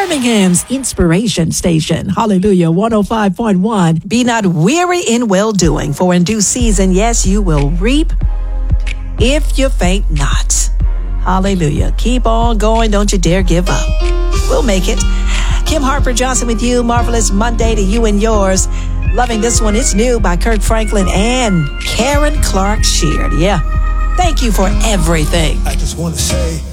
Birmingham's Inspiration Station. Hallelujah, 105.1. Be not weary in well-doing, for in due season, yes, you will reap if you faint not. Hallelujah. Keep on going. Don't you dare give up. We'll make it. Kim Harper Johnson with you. Marvelous Monday to you and yours. Loving this one. It's new by Kirk Franklin and Karen Clark Sheard. Yeah. Thank you for everything. I just want to say